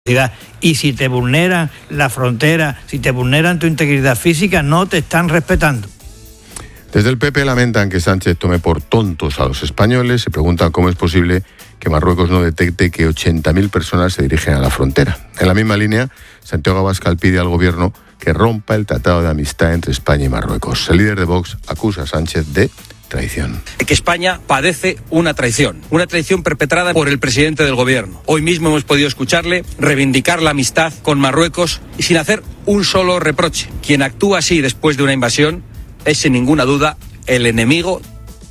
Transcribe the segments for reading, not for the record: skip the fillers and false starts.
Y si te vulneran la frontera, si te vulneran tu integridad física, no te están respetando. Desde el PP lamentan que Sánchez tome por tontos a los españoles. Se preguntan cómo es posible que Marruecos no detecte que 80.000 personas se dirigen a la frontera. En la misma línea, Santiago Abascal pide al gobierno que rompa el tratado de amistad entre España y Marruecos. El líder de Vox acusa a Sánchez de traición. Que España padece una traición perpetrada por el presidente del gobierno. Hoy mismo hemos podido escucarle reivindicar la amistad con Marruecos y sin hacer un solo reproche. Quien actúa así después de una invasión es sin ninguna duda el enemigo.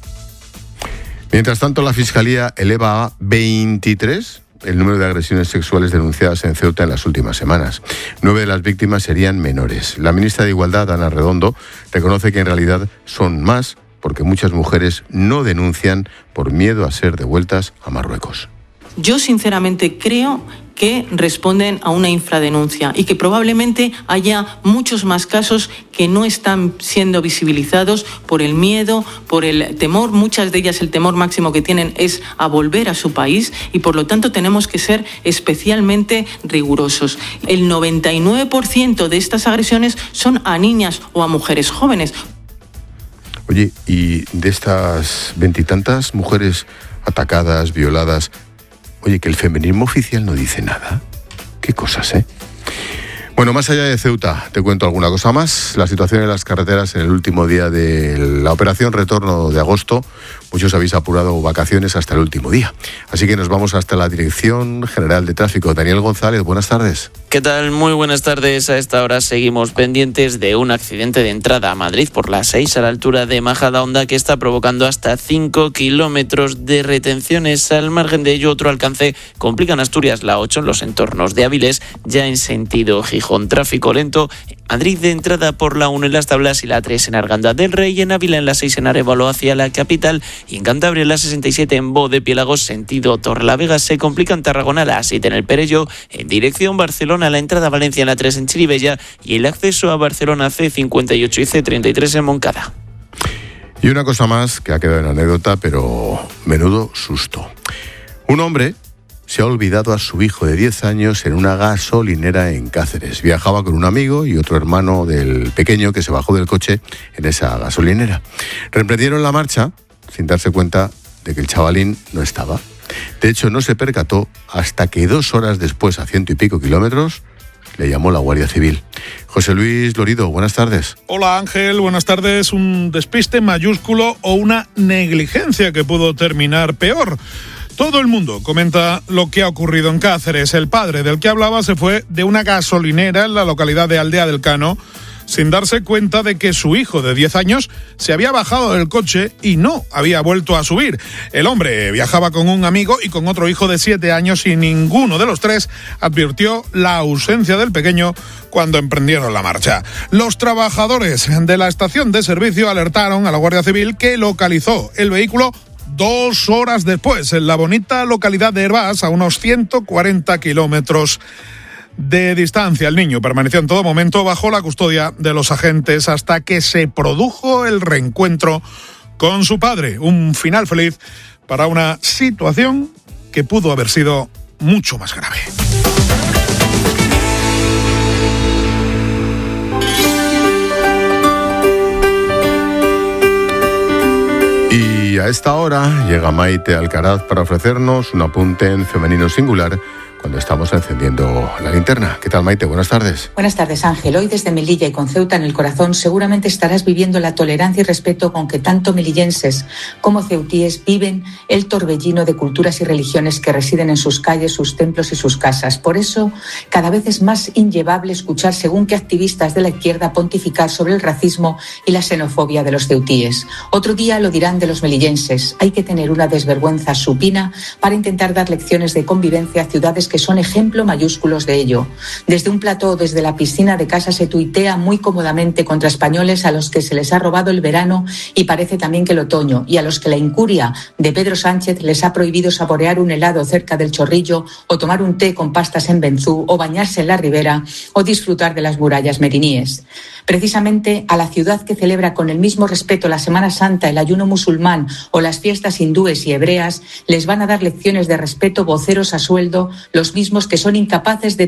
Mientras tanto, la Fiscalía eleva a 23 el número de agresiones sexuales denunciadas en Ceuta en las últimas semanas. 9 de las víctimas serían menores. La ministra de Igualdad, Ana Redondo, reconoce que en realidad son más porque muchas mujeres no denuncian por miedo a ser devueltas a Marruecos. Yo sinceramente creo que responden a una infradenuncia y que probablemente haya muchos más casos que no están siendo visibilizados por el miedo, por el temor. Muchas de ellas el temor máximo que tienen es a volver a su país y por lo tanto tenemos que ser especialmente rigurosos. El 99% de estas agresiones son a niñas o a mujeres jóvenes. Oye, y de estas 20 y tantas mujeres atacadas, violadas, oye, que el feminismo oficial no dice nada. Qué cosas, ¿eh? Bueno, más allá de Ceuta, te cuento alguna cosa más. La situación en las carreteras en el último día de la operación retorno de agosto. Muchos habéis apurado vacaciones hasta el último día. Así que nos vamos hasta la Dirección General de Tráfico. Daniel González, buenas tardes. ¿Qué tal? Muy buenas tardes. A esta hora seguimos pendientes de un accidente de entrada a Madrid por la 6 a la altura de Majadahonda que está provocando hasta 5 kilómetros de retenciones. Al margen de ello, otro alcance complica en Asturias, la 8 en los entornos de Áviles, ya en sentido Gijón. Tráfico lento Madrid de entrada por la 1 en Las Tablas y la 3 en Arganda del Rey, y en Ávila en la 6 en Arévalo hacia la capital, y en Cantabria en la 67 en Bo de Piélagos sentido Torrelavega. Se complica en Tarragona la 7 en el Perelló, en dirección Barcelona la entrada a Valencia en la 3 en Chirivella y el acceso a Barcelona C58 y C33 en Moncada. Y una cosa más que ha quedado en anécdota, pero menudo susto. Un hombre se ha olvidado a su hijo de 10 años en una gasolinera en Cáceres. Viajaba con un amigo y otro hermano del pequeño que se bajó del coche en esa gasolinera. Reemprendieron la marcha sin darse cuenta de que el chavalín no estaba. De hecho, no se percató hasta que 2 horas después, a 100 y pico kilómetros, le llamó la Guardia Civil. José Luis Lorido, buenas tardes. Hola Ángel, buenas tardes. Un despiste mayúsculo o una negligencia que pudo terminar peor. Todo el mundo comenta lo que ha ocurrido en Cáceres. El padre del que hablaba se fue de una gasolinera en la localidad de Aldea del Cano sin darse cuenta de que su hijo de 10 años se había bajado del coche y no había vuelto a subir. El hombre viajaba con un amigo y con otro hijo de 7 años y ninguno de los tres advirtió la ausencia del pequeño cuando emprendieron la marcha. Los trabajadores de la estación de servicio alertaron a la Guardia Civil, que localizó el vehículo 2 horas después en la bonita localidad de Hervás, a unos 140 kilómetros de distancia. El niño permaneció en todo momento bajo la custodia de los agentes hasta que se produjo el reencuentro con su padre. Un final feliz para una situación que pudo haber sido mucho más grave. Y a esta hora llega Maite Alcaraz para ofrecernos un apunte en femenino singular cuando estamos encendiendo la linterna. ¿Qué tal, Maite? Buenas tardes. Buenas tardes, Ángel. Hoy desde Melilla y con Ceuta en el corazón seguramente estarás viviendo la tolerancia y respeto con que tanto melillenses como ceutíes viven el torbellino de culturas y religiones que residen en sus calles, sus templos y sus casas. Por eso, cada vez es más inllevable escuchar según qué activistas de la izquierda pontificar sobre el racismo y la xenofobia de los ceutíes. Otro día lo dirán de los melillenses. Hay que tener una desvergüenza supina para intentar dar lecciones de convivencia a ciudades que son ejemplo mayúsculos de ello. Desde un plató, desde la piscina de casa, se tuitea muy cómodamente contra españoles a los que se les ha robado el verano y parece también que el otoño, y a los que la incuria de Pedro Sánchez les ha prohibido saborear un helado cerca del Chorrillo, o tomar un té con pastas en Benzú, o bañarse en la Ribera, o disfrutar de las murallas meriníes. Precisamente a la ciudad que celebra con el mismo respeto la Semana Santa, el ayuno musulmán o las fiestas hindúes y hebreas, les van a dar lecciones de respeto voceros a sueldo, los mismos que son incapaces de